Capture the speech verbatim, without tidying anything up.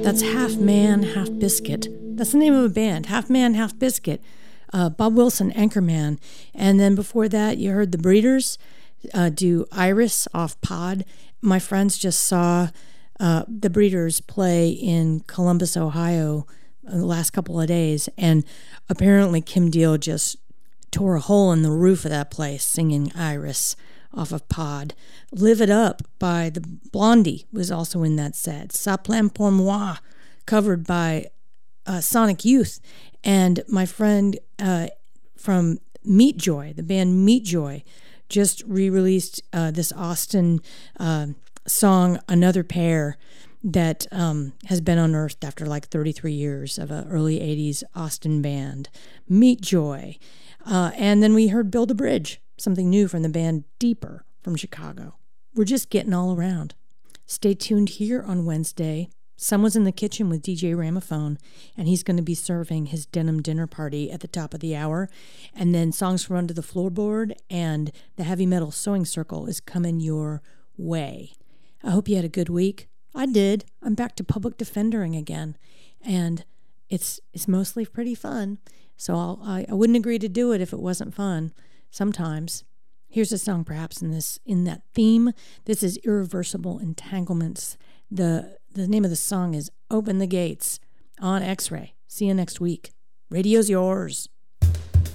That's Half Man, Half Biscuit. That's the name of a band, Half Man, Half Biscuit. Uh, Bob Wilson, Anchorman. And then before that, you heard the Breeders uh, do Iris off Pod. My friends just saw uh, the Breeders play in Columbus, Ohio the last couple of days. And apparently Kim Deal just tore a hole in the roof of that place singing Iris off of Pod. Live It Up by the Blondie was also in that set. Ça Plane Pour Moi, covered by uh, Sonic Youth. And my friend uh, from Meat Joy, the band Meat Joy, just re-released uh, this Austin uh, song, Another Pair, that um, has been unearthed after like thirty-three years of an early eighties Austin band, Meat Joy. Uh, and then we heard Build a Bridge, something new from the band Deeper from Chicago. We're just getting all around. Stay tuned here on Wednesday. Someone's in the kitchen with D J Ramophone, and he's going to be serving his denim dinner party at the top of the hour. And then Songs from Under the Floorboard and the Heavy Metal Sewing Circle is coming your way. I hope you had a good week. I did. I'm back to public defendering again, and it's it's mostly pretty fun. So I'll, I I wouldn't agree to do it if it wasn't fun. Sometimes. Here's a song perhaps in this in that theme. This is Irreversible Entanglements. The the name of the song is Open the Gates on X-Ray. See you next week. Radio's yours.